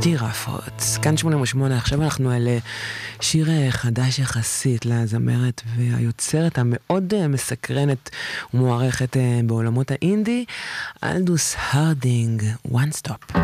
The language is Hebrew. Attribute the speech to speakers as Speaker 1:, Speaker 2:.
Speaker 1: ג'ירפות, כאן 88, עכשיו אנחנו על שיר חדש יחסית לזמרת והיוצרת המאוד מסקרנת ומוערכת בעולמות האינדי, אלדוס הרדינג, One Stop.